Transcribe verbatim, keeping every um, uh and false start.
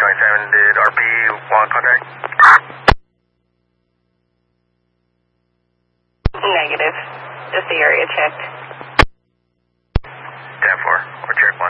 ninety-seven, did R P want contact? Negative. Just the area checked. ten four, or check one.